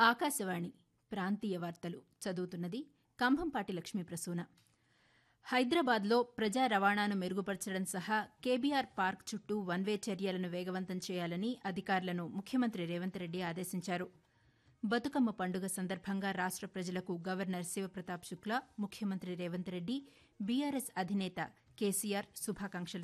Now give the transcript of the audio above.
ఆకాశవాణి ప్రాంతీయ వార్తలు చదువుతున్నది కంభంపాటి లక్ష్మీ ప్రసూన. హైదరాబాద్లో ప్రజా రవాణాను మెరుగుపరచడం సహా కేబీఆర్ పార్క్ చుట్టూ వన్వే చర్యలను వేగవంతం చేయాలని అధికారులను ముఖ్యమంత్రి రేవంత్ రెడ్డి ఆదేశించారు. బతుకమ్మ పండుగ సందర్భంగా రాష్ట ప్రజలకు గవర్నర్ శివప్రతాప్ శుక్లా, ముఖ్యమంత్రి రేవంత్ రెడ్డి, బీఆర్ఎస్ అధినేత కేసీఆర్ శుభాకాంక్షలు